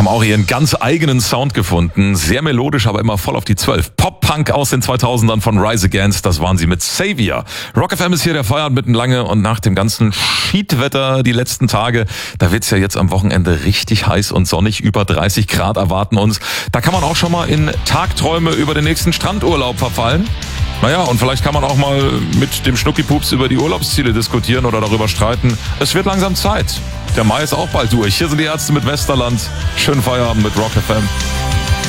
haben auch ihren ganz eigenen Sound gefunden. Sehr melodisch, aber immer voll auf die 12. Pop-Punk aus den 2000ern von Rise Against, das waren sie mit Savior. Rock FM ist hier, der Feierabend mitten lange und nach dem ganzen Schiedwetter die letzten Tage, da wird's ja jetzt am Wochenende richtig heiß und sonnig, über 30 Grad erwarten uns. Da kann man auch schon mal in Tagträume über den nächsten Strandurlaub verfallen. Naja, und vielleicht kann man auch mal mit dem Schnuckipups über die Urlaubsziele diskutieren oder darüber streiten. Es wird langsam Zeit. Der Mai ist auch bald durch. Hier sind die Ärzte mit Westerland. Schönen Feierabend mit Rock FM.